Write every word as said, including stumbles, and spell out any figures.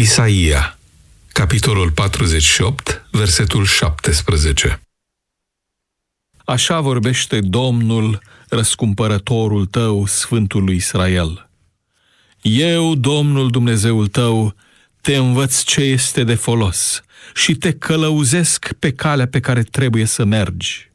Isaia, capitolul patruzeci și opt, versetul șaptesprezece. Așa vorbește Domnul, răscumpărătorul tău, Sfântul lui Israel. Eu, Domnul Dumnezeul tău, te învăț ce este de folos și te călăuzesc pe calea pe care trebuie să mergi.